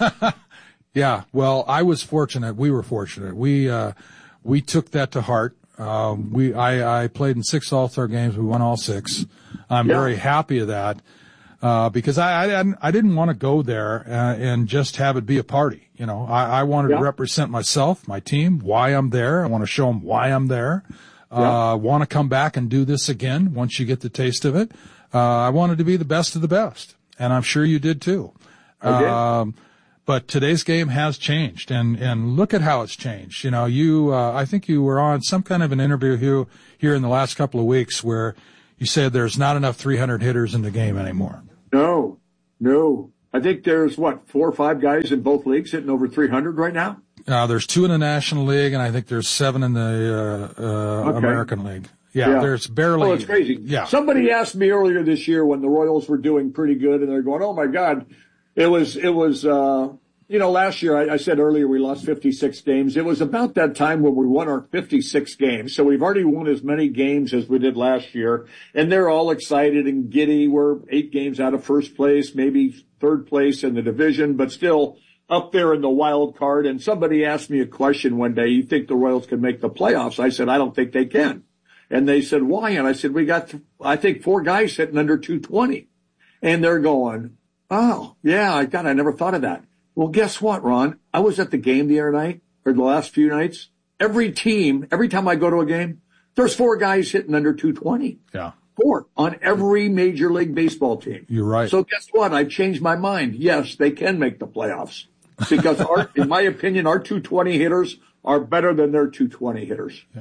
Yeah, well, I was fortunate. We were fortunate. We, uh, we took that to heart. Um, we, I, I played in six All-Star games. We won all six. I'm Yeah. very happy of that, uh, because I, I, didn't- I didn't want to go there, uh, and just have it be a party. You know, I, I wanted Yeah. to represent myself, my team, why I'm there. I want to show them why I'm there. Yeah. Uh, want to come back and do this again once you get the taste of it. Uh, I wanted to be the best of the best, and I'm sure you did too. I did. Um, but today's game has changed, and, and look at how it's changed. You know, you, uh, I think you were on some kind of an interview here, here in the last couple of weeks where you said there's not enough three hundred hitters in the game anymore. No, no. I think there's, what, four or five guys in both leagues hitting over three hundred right now? Uh, there's two in the National League, and I think there's seven in the uh, uh, okay. American League. Yeah, yeah, there's barely. Oh, it's crazy. Yeah. Somebody asked me earlier this year when the Royals were doing pretty good, and they're going, "Oh my God, it was it was." Uh, you know, last year I, I said earlier we lost fifty-six games. It was about that time when we won our fifty-six games. So we've already won as many games as we did last year, and they're all excited and giddy. We're eight games out of first place, maybe third place in the division, but still up there in the wild card. And somebody asked me a question one day: "You think the Royals can make the playoffs?" I said, "I don't think they can." And they said, "Why?" And I said, "We got, I think, four guys hitting under two twenty. And they're going, "Oh, yeah, I God, I never thought of that." Well, guess what, Ron? I was at the game the other night, or the last few nights. Every team, every time I go to a game, there's four guys hitting under two twenty. Yeah. Four on every Major League Baseball team. You're right. So guess what? I've changed my mind. Yes, they can make the playoffs. Because, our, in my opinion, our two twenty hitters are better than their two twenty hitters. Yeah.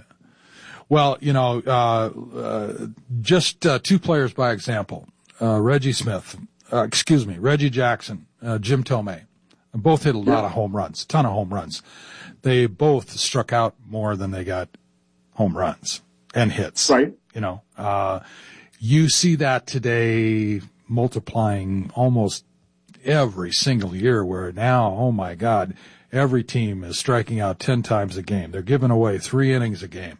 Well, you know, uh, uh, just uh, two players by example. Uh, Reggie Smith, uh, excuse me, Reggie Jackson, uh, Jim Tomei. Both hit a lot yeah. of home runs, a ton of home runs. They both struck out more than they got home runs and hits. Right. You know, uh, you see that today multiplying almost every single year, where now, oh my God, every team is striking out ten times a game. They're giving away three innings a game.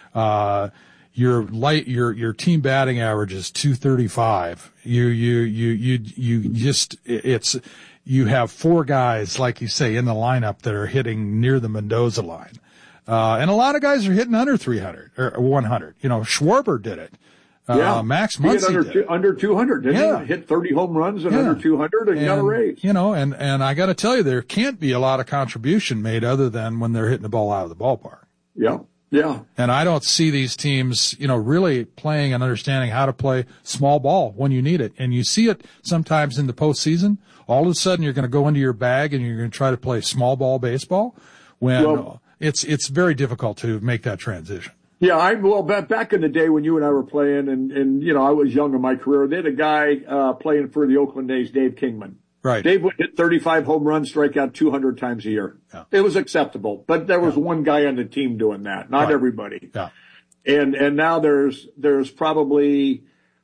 Uh, your light, your, your team batting average is two thirty-five. You, you, you, you, you just, it's, you have four guys, like you say, in the lineup that are hitting near the Mendoza line. Uh, and a lot of guys are hitting under three hundred or one hundred. You know, Schwarber did it. Uh, yeah. Max Muncy under, did two, it. under two hundred, didn't yeah. he? Hit thirty home runs and yeah. under two hundred and, and got a raise. You know, and, and I gotta tell you, there can't be a lot of contribution made other than when they're hitting the ball out of the ballpark. Yeah. Yeah. And I don't see these teams, you know, really playing and understanding how to play small ball when you need it. And you see it sometimes in the postseason. All of a sudden you're going to go into your bag and you're going to try to play small ball baseball when well, it's, it's very difficult to make that transition. Yeah, I, well, back, back in the day when you and I were playing and, and, you know, I was young in my career, they had a guy, uh, playing for the Oakland A's, Dave Kingman. Right. Dave would hit thirty-five home runs, strike out two hundred times a year. Yeah. It was acceptable, but there was yeah. one guy on the team doing that, not right. everybody. Yeah. And, and now there's, there's probably,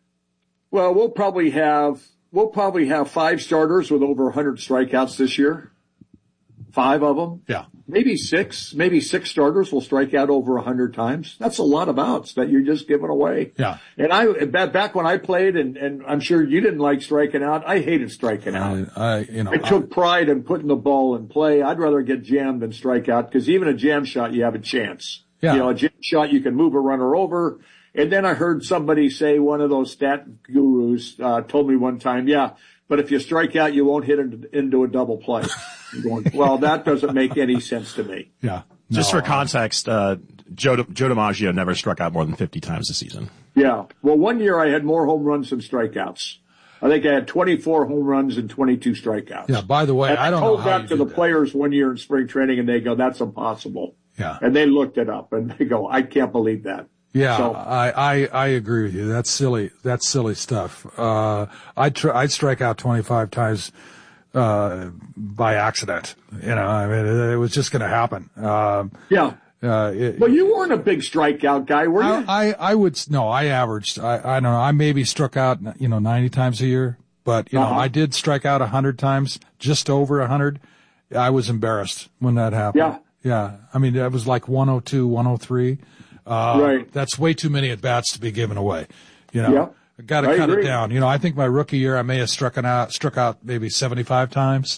well, we'll probably have, we'll probably have five starters with over one hundred strikeouts this year. Five of them. Yeah. Maybe six, maybe six starters will strike out over a hundred times. That's a lot of outs that you're just giving away. Yeah. And I, back when I played, and, and I'm sure you didn't like striking out, I hated striking out. I, I you know. I took I, pride in putting the ball in play. I'd rather get jammed than strike out, because even a jam shot, you have a chance. Yeah. You know, a jam shot, you can move a runner over. And then I heard somebody say, one of those stat gurus, uh, told me one time, yeah, but if you strike out, you won't hit into, into a double play. I'm going, well, that doesn't make any sense to me. Yeah. No, Just for context, uh, Joe, Joe DiMaggio never struck out more than fifty times a season. Yeah. Well, one year I had more home runs than strikeouts. I think I had twenty-four home runs and twenty-two strikeouts. Yeah. By the way, and I don't know I told how that to the that. players one year in spring training, and they go, "That's impossible." Yeah. And they looked it up, and they go, "I can't believe that." Yeah, so, I, I, I agree with you. That's silly. That's silly stuff. Uh, I'd, tr- I'd strike out twenty-five times, uh, by accident. You know, I mean, it, it was just going to happen. Um, yeah. Uh, it, well, you weren't a big strikeout guy, were you? I, I, I would, no, I averaged, I, I don't know, I maybe struck out, you know, ninety times a year, but, you know, uh-huh. I did strike out one hundred times, just over one hundred. I was embarrassed when that happened. Yeah. Yeah. I mean, that was like one oh two, one oh three. Uh, right. That's way too many at bats to be given away. You know, yeah. I got to cut agree. it down. You know, I think my rookie year I may have struck out, struck out maybe seventy-five times.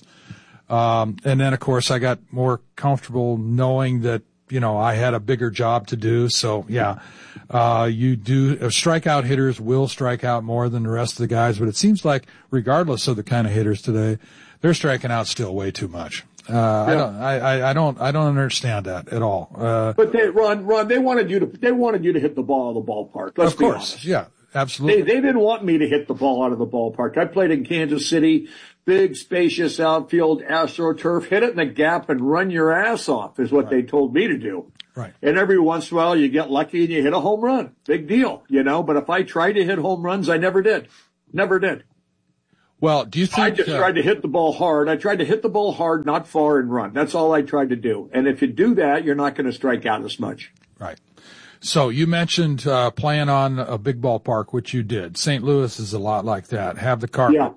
Um, and then of course I got more comfortable knowing that, you know, I had a bigger job to do. So yeah, uh, you do, uh, strikeout hitters will strike out more than the rest of the guys, but it seems like regardless of the kind of hitters today, they're striking out still way too much. Uh, yeah. I don't, I, I don't, I don't understand that at all. Uh, but they, Ron, Ron, they wanted you to, they wanted you to hit the ball out of the ballpark. Let's of be course. honest. Yeah, absolutely. They, they didn't want me to hit the ball out of the ballpark. I played in Kansas City, big, spacious outfield, AstroTurf, hit it in the gap and run your ass off is what right. they told me to do. Right. And every once in a while you get lucky and you hit a home run. Big deal, you know. But if I tried to hit home runs, I never did. Never did. Well, do you think... I just uh, tried to hit the ball hard. I tried to hit the ball hard, not far, and run. That's all I tried to do. And if you do that, you're not going to strike out as much. Right. So you mentioned uh, playing on a big ballpark, which you did. Saint Louis is a lot like that. Have the carpet. Yeah.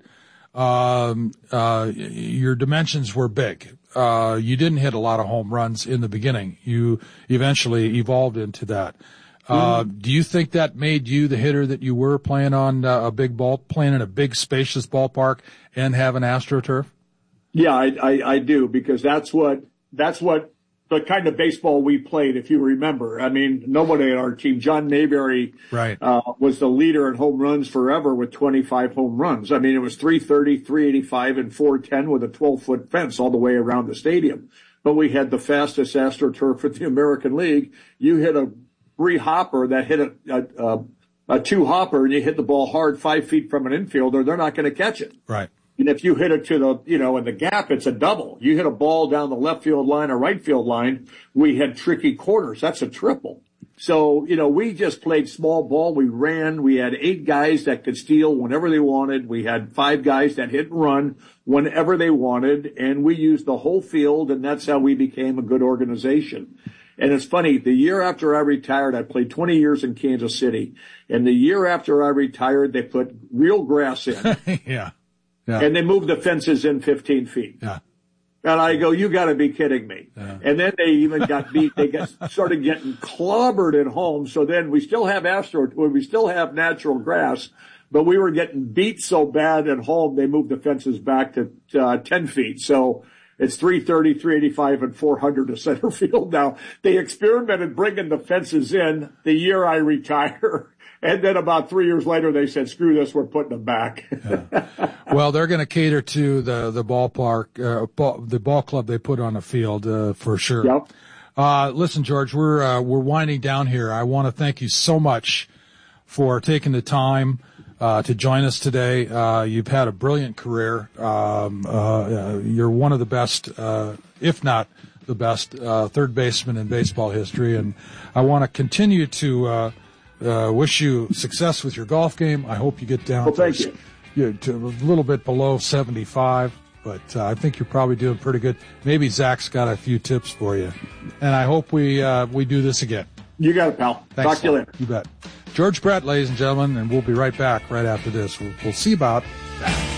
Um, uh, your dimensions were big. Uh, you didn't hit a lot of home runs in the beginning. You eventually evolved into that. Uh, mm-hmm. Do you think that made you the hitter that you were, playing on uh, a big ball, playing in a big spacious ballpark and having AstroTurf? Yeah, I, I, I do, because that's what, that's what the kind of baseball we played, if you remember. I mean, nobody on our team, John Mayberry, right. uh, was the leader in home runs forever with twenty-five home runs. I mean, it was three thirty, three eighty-five, and four ten with a twelve foot fence all the way around the stadium. But we had the fastest AstroTurf in the American League. You hit a three hopper that hit a, a, a, a two hopper and you hit the ball hard five feet from an infielder, they're not going to catch it. Right. And if you hit it to the, you know, in the gap, it's a double. You hit a ball down the left field line or right field line, we had tricky corners. That's a triple. So, you know, we just played small ball. We ran. We had eight guys that could steal whenever they wanted. We had five guys that hit and run whenever they wanted. And we used the whole field, and that's how we became a good organization. And it's funny, the year after I retired, I played twenty years in Kansas City. And the year after I retired, they put real grass in. yeah. Yeah. And they moved the fences in fifteen feet. Yeah. And I go, you got to be kidding me. Yeah. And then they even got beat. They got started getting clobbered at home. So then we still have Astro, we still have natural grass, but we were getting beat so bad at home, they moved the fences back to uh, ten feet. So it's three thirty, three eighty-five, and four hundred to center field now. They experimented bringing the fences in the year I retire. And then about three years later, they said, screw this, we're putting them back. yeah. Well, they're going to cater to the, the ballpark, uh, ball, the ball club they put on the field, uh, for sure. Yep. Uh, listen, George, we're, uh, we're winding down here. I want to thank you so much for taking the time, uh, to join us today. Uh, you've had a brilliant career. Um, uh, you're one of the best, uh, if not the best, uh, third baseman in baseball history. And I want to continue to, uh, Uh, wish you success with your golf game. I hope you get down well, to, thank you. You, to a little bit below seventy-five, but uh, I think you're probably doing pretty good. Maybe Zach's got a few tips for you. And I hope we uh, we do this again. You got it, pal. Thanks, Talk to you later. You bet. George Brett, ladies and gentlemen, and we'll be right back right after this. We'll, we'll see about that.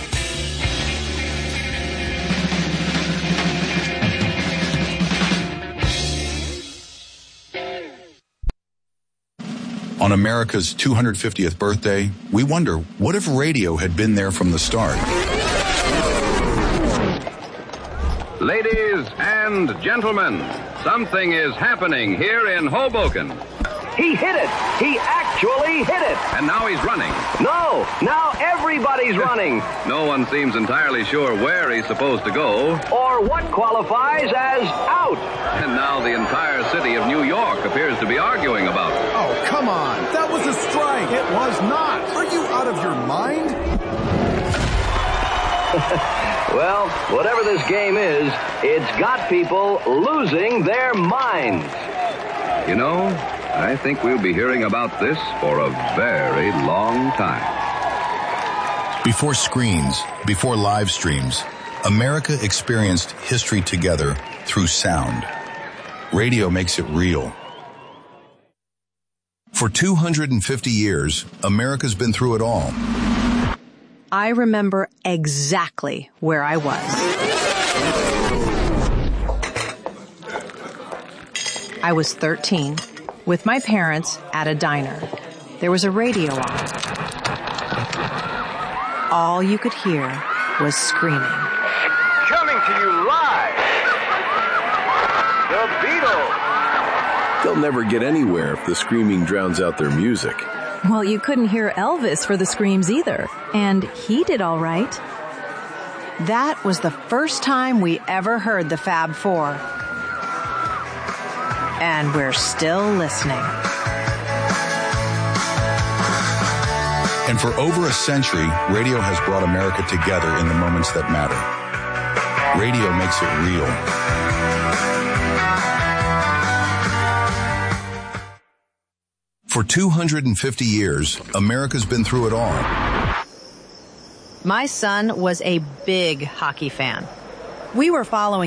On America's two hundred fiftieth birthday, we wonder, what if radio had been there from the start? Ladies and gentlemen, something is happening here in Hoboken. He hit it! He actually hit it! And now he's running. No! Now everybody's running! No one seems entirely sure where he's supposed to go. Or what qualifies as out. And now the entire city of New York appears to be arguing about it. Oh, come on! That was a strike! It was not! Are you out of your mind? Well, whatever this game is, it's got people losing their minds. You know, I think we'll be hearing about this for a very long time. Before screens, before live streams, America experienced history together through sound. Radio makes it real. For two hundred fifty years, America's been through it all. I remember exactly where I was. I was thirteen, with my parents at a diner. There was a radio on. All you could hear was screaming. Coming to you live, the Beatles. They'll never get anywhere if the screaming drowns out their music. Well, you couldn't hear Elvis for the screams either, and he did all right. That was the first time we ever heard the Fab Four. And we're still listening. And for over a century, radio has brought America together in the moments that matter. Radio makes it real. For two hundred fifty years, America's been through it all. My son was a big hockey fan. We were following